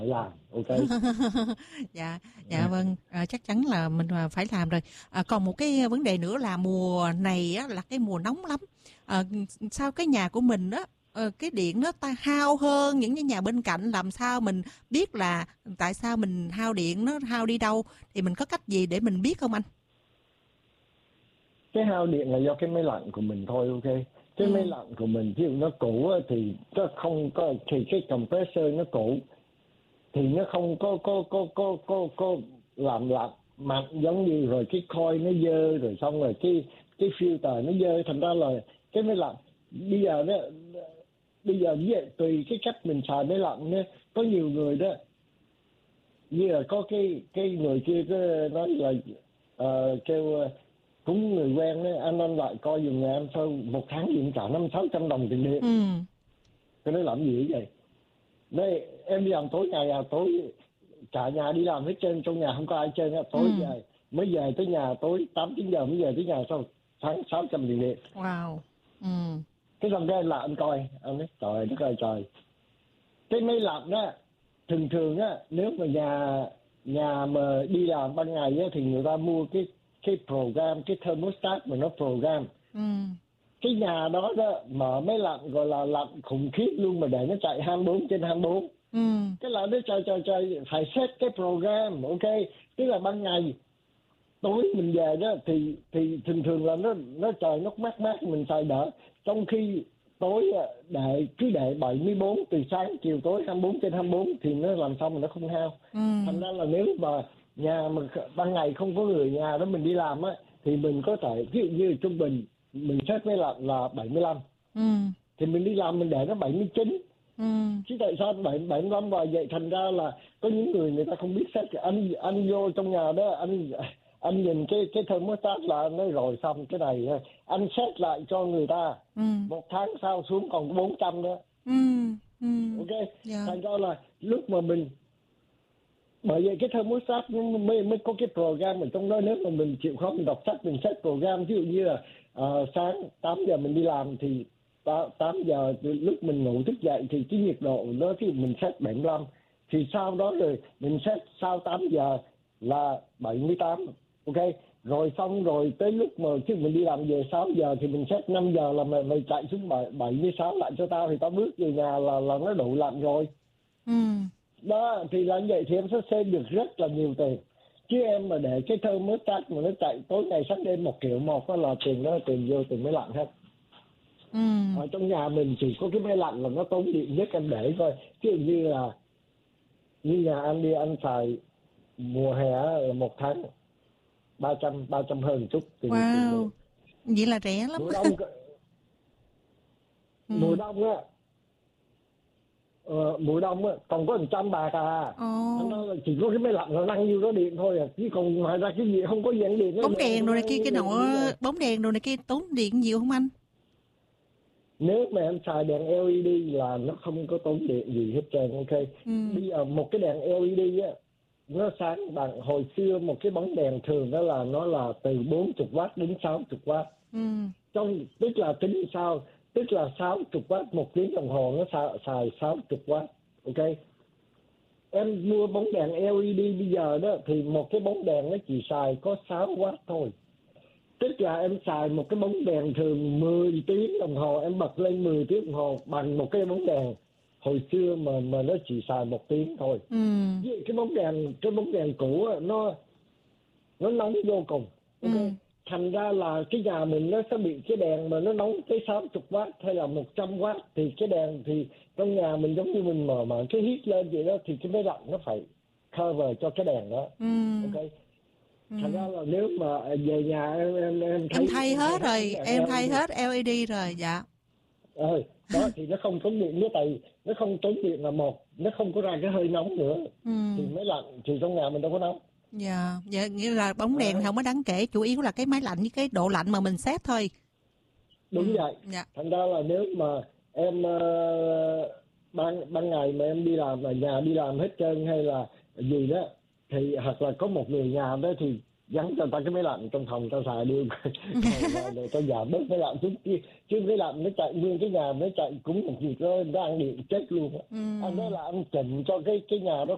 làm, ok. Dạ, dạ vâng, chắc chắn là mình phải làm rồi. Còn một cái vấn đề nữa là mùa này á, là cái mùa nóng lắm. Sao cái nhà của mình á, cái điện nó ta hao hơn những cái nhà bên cạnh, làm sao mình biết là tại sao mình hao điện, nó hao đi đâu, thì mình có cách gì để mình biết không anh? Cái hao điện là do cái máy lạnh của mình thôi, ok. Cái máy Ừ. lạnh của mình ví dụ nó cũ á, thì nó không có, thì cái compressor nó cũ thì nó không có làm lạnh mạnh giống như, rồi cái coil nó dơ, rồi xong rồi cái filter nó dơ, thành ra là cái máy lạnh bây giờ đó, bây giờ như vậy, tùy cái cách mình xài máy lạnh nhé. Có nhiều người đó, như là có cái người kia có nói là kêu cũng người quen đấy, anh lại coi giùm nhà em sao một tháng điện trả 500-600 đồng tiền điện. Ừ. Cái nói làm gì vậy? Đây em đi làm tối ngày tối cả nhà đi làm hết trơn, trong nhà không có ai chơi á, tối Ừ. về mới về tới nhà, tối 8-9 giờ mới về tới nhà, sau tháng 600 tiền điện. Wow. Ừ. Cái xong cái là anh coi, anh nói trời đất ơi trời. Cái máy lạnh á, thường thường á, nếu mà nhà nhà mà đi làm ban ngày á thì người ta mua cái program, cái thermostat mà nó program. Ừ. Cái nhà đó đó mở máy lạnh gọi là lạnh khủng khiếp luôn, mà để nó chạy 24/24. Ừ. Cái là nó chơi phải set cái program, ok. Tức là ban ngày tối mình về đó thì thường thường là nó trời nó mát mát mình xài đỡ, trong khi tối cứ để 74, từ sáng chiều tối 24/24 thì nó làm sao mà nó không hao. Ừ. Thành ra là nếu mà nhà mà ban ngày không có người nhà đó mình đi làm á, thì mình có thể ví dụ như trung bình mình xét với là 75, Ừ. thì mình đi làm mình để nó 79. Ừ. Chứ tại sao 75 và vậy, thành ra là có những người ta không biết xét. Anh vô trong nhà đó, anh nhìn cái thermostat là anh nói rồi xong cái này anh xét lại cho người ta, Ừ. một tháng sau xuống còn 400 đó, Ừ. Ừ. ok. Dạ. Thành ra là lúc mà mình, bởi vậy cái thermostat mới có cái program ở trong đó. Nếu mà mình chịu khó mình đọc sách, mình set program, ví dụ như là sáng 8 giờ mình đi làm thì 8 giờ lúc mình ngủ thức dậy thì cái nhiệt độ đó thì mình set 75, thì sau đó rồi mình set sau 8 giờ là 78, ok. Rồi xong rồi tới lúc mà chứ mình đi làm về 6 giờ thì mình set 5 giờ là mày chạy xuống 76 lại cho tao, thì tao bước về nhà là nó đủ lạnh rồi. Ừ. Đó thì là như vậy thì em sẽ save được rất là nhiều tiền. Chứ em mà để cái thermostat mà nó chạy tối ngày sáng đêm 1 triệu đó là tiền, đó tiền vô tiền máy lạnh hết. Ừ. Ở trong nhà mình chỉ có cái máy lạnh là nó tốn điện nhất, em để coi. Chứ như là như nhà anh đi anh xài mùa hè là một tháng 300 hơn chút tiền Wow, điện. vậy là rẻ lắm. Mùa đông Ừ. mùa đông á, mùa đông á còn có 100 bạc à. Ồ. Nó là chỉ có cái máy lạnh nó năng như có điện thôi à, chứ còn ngoài ra cái gì không có gì ăn điện nó Bóng đèn đồ này kia, cái nọ, rồi. bóng đèn đồ này kia tốn điện nhiều không anh? Nếu mà em xài đèn LED là nó không có tốn điện gì hết trơn, ok. Ừ. Bây giờ một cái đèn LED á, nó sáng bằng hồi xưa một cái bóng đèn thường đó là nó là từ 40W đến 60W. Ừ. Trong tức là tính sao, tức là 60W một tiếng đồng hồ nó xài 60W, ok. Em mua bóng đèn LED bây giờ đó thì một cái bóng đèn nó chỉ xài có 6W thôi. Tức là em xài một cái bóng đèn thường 10 tiếng đồng hồ, em bật lên 10 tiếng đồng hồ bằng một cái bóng đèn hồi xưa mà nó chỉ xài 1 tiếng thôi. Ừ. Với cái bóng đèn cũ nó nóng vô cùng, ok. Ừ. Thành ra là cái nhà mình nó sẽ bị cái đèn mà nó nóng tới 60W hay là 100W, thì cái đèn thì trong nhà mình giống như mình mở cái hít lên vậy đó, thì cái máy lạnh nó phải cover cho cái đèn đó, Ừ. ok. Ừ. Thành ra là nếu mà về nhà em Em thay hết rồi, em thay LED. hết LED rồi, dạ. Đó thì nó không tốn điện nữa, tại nó không tốn điện là một, nó không có ra cái hơi nóng nữa. Ừ. Thì máy lạnh thì trong nhà mình đâu có nóng. Dạ, dạ, nghĩa là bóng đèn không có đáng kể, chủ yếu là cái máy lạnh với cái độ lạnh mà mình set thôi. Đúng vậy. Dạ. Thành ra là nếu mà em ban ngày mà em đi làm ở nhà, đi làm hết trơn hay là gì đó, thì hoặc là có một người nhà đó thì gắn cho ta cái máy lạnh trong phòng ta xài được. Rồi ta giảm bớt máy lạnh xuống, chứ máy lạnh nó chạy nguyên cái nhà, nó chạy cũng một việc đó, nó ăn điện chết luôn. Anh đó là anh chỉnh cho cái nhà đó